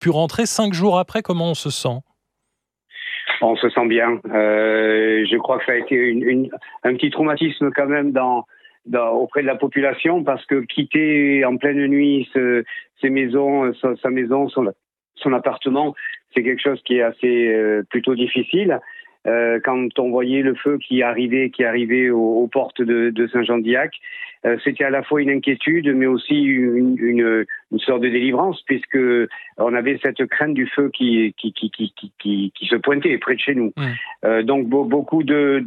pu rentrer 5 jours après. Comment on se sent ? On se sent bien. Je crois que ça a été un petit traumatisme quand même auprès de la population, parce que quitter en pleine nuit sa maison, son appartement, c'est quelque chose qui est assez plutôt difficile. Quand on voyait le feu qui arrivait aux portes de Saint-Jean-d'Illac, c'était à la fois une inquiétude, mais aussi une sorte de délivrance, puisque on avait cette crainte du feu qui se pointait près de chez nous. Donc beaucoup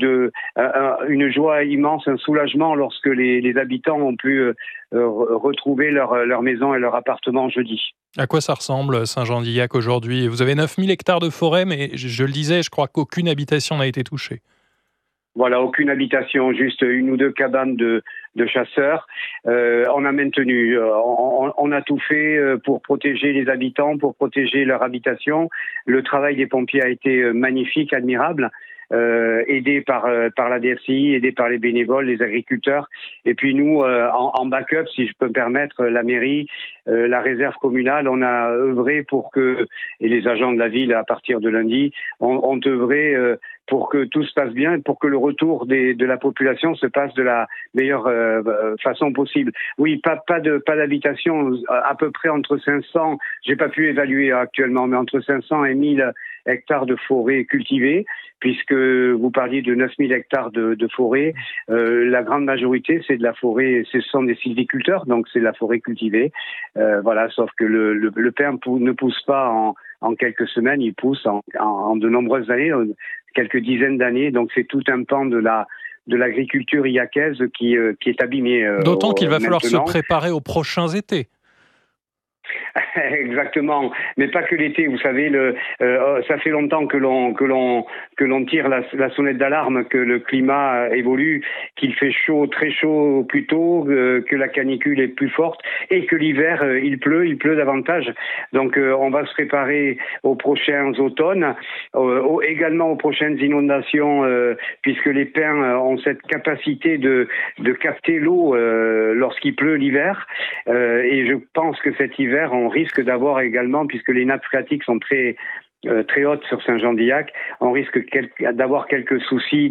une joie immense, un soulagement lorsque les habitants ont pu retrouver leur maison et leur appartement jeudi. À quoi ça ressemble Saint-Jean-d'Illac aujourd'hui ? Vous avez 9000 hectares de forêt, mais je le disais, je crois qu'aucune habitation n'a été touchée. Voilà, aucune habitation, juste une ou deux cabanes de chasseurs. On a maintenu, on a tout fait pour protéger les habitants, pour protéger leur habitation. Le travail des pompiers a été magnifique, admirable. Aidé par la DFCI, aidé par les bénévoles, les agriculteurs, et puis nous en backup, si je peux me permettre, la mairie, la réserve communale, on a œuvré pour que, et les agents de la ville à partir de lundi, ont œuvré pour que tout se passe bien, pour que le retour de la population se passe de la meilleure façon possible. Oui, pas d'habitation, à peu près entre 500, j'ai pas pu évaluer actuellement, mais entre 500 et 1000 hectares de forêt cultivée, puisque vous parliez de 9000 hectares de forêt. La grande majorité, c'est de la forêt, ce sont des sylviculteurs, donc c'est de la forêt cultivée. Voilà, sauf que le pin ne pousse pas en quelques semaines, il pousse en de nombreuses années, quelques dizaines d'années. Donc c'est tout un pan de l'agriculture illacaise qui est abîmé. D'autant qu'il va falloir maintenant se préparer aux prochains étés. Exactement, mais pas que l'été. Vous savez, ça fait longtemps que l'on tire la sonnette d'alarme, que le climat évolue, qu'il fait chaud, très chaud plus tôt, que la canicule est plus forte et que l'hiver il pleut davantage. Donc on va se préparer aux prochains automnes, également aux prochaines inondations, puisque les pins ont cette capacité de capter l'eau lorsqu'il pleut l'hiver, et je pense que cet hiver on risque d'avoir également, puisque les nappes phréatiques sont très hautes sur Saint-Jean-d'Illac, on risque d'avoir quelques soucis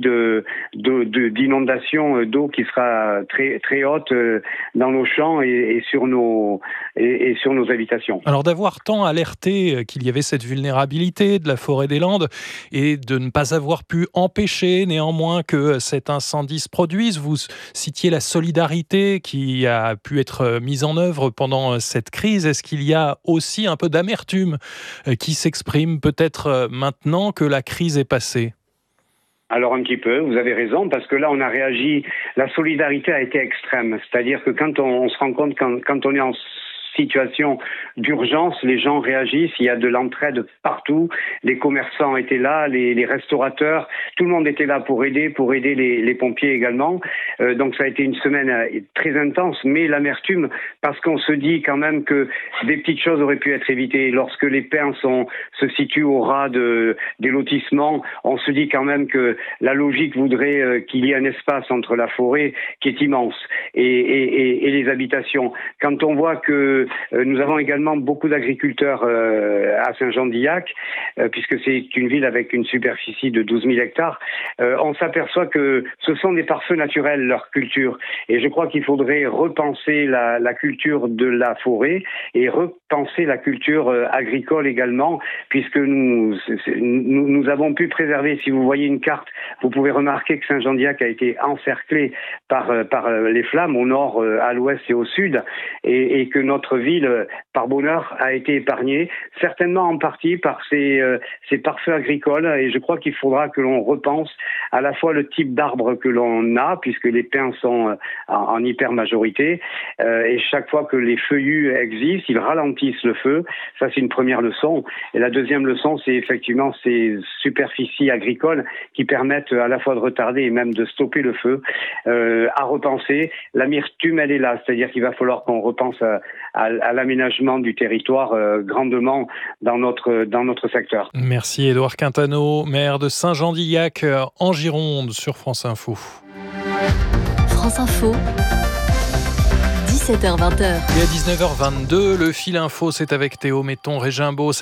d'inondation d'eau qui sera très très haute dans nos champs et sur nos habitations. Alors d'avoir tant alerté qu'il y avait cette vulnérabilité de la forêt des Landes et de ne pas avoir pu empêcher néanmoins que cet incendie se produise, vous citiez la solidarité qui a pu être mise en œuvre pendant cette crise. Est-ce qu'il y a aussi un peu d'amertume qui s'exprime peut-être maintenant que la crise est passée ? Alors un petit peu, vous avez raison, parce que là on a réagi, la solidarité a été extrême, c'est-à-dire que quand on se rend compte, quand on est en situation d'urgence, les gens réagissent, il y a de l'entraide partout, les commerçants étaient là, les restaurateurs, tout le monde était là pour aider les pompiers également. Donc ça a été une semaine très intense, mais l'amertume, parce qu'on se dit quand même que des petites choses auraient pu être évitées. Lorsque les pins se situent au ras des lotissements, on se dit quand même que la logique voudrait qu'il y ait un espace entre la forêt qui est immense et les habitations. Quand on voit que nous avons également beaucoup d'agriculteurs à Saint-Jean-d'Illac, puisque c'est une ville avec une superficie de 12 000 hectares. On s'aperçoit que ce sont des pare-feux naturels, leur culture. Et je crois qu'il faudrait repenser la culture de la forêt et repenser la culture agricole également, puisque nous avons pu préserver, si vous voyez une carte, vous pouvez remarquer que Saint-Jean-d'Illac a été encerclé par les flammes au nord, à l'ouest et au sud, et que notre ville, par bonheur, a été épargnée, certainement en partie par ces pare-feux agricoles, et je crois qu'il faudra que l'on repense à la fois le type d'arbre que l'on a, puisque les pins sont en hyper majorité, et chaque fois que les feuillus existent, ils ralentissent le feu. Ça, c'est une première leçon. Et la deuxième leçon, c'est effectivement ces superficies agricoles qui permettent à la fois de retarder et même de stopper le feu, à repenser. L'amertume, elle est là, c'est-à-dire qu'il va falloir qu'on repense à l'aménagement du territoire grandement dans notre secteur. Merci Édouard Quintano, maire de Saint-Jean-d'Illac en Gironde sur France Info. France Info, 17h-20h. Et à 19h22, le fil info, c'est avec Théo Metton-Régimbaud.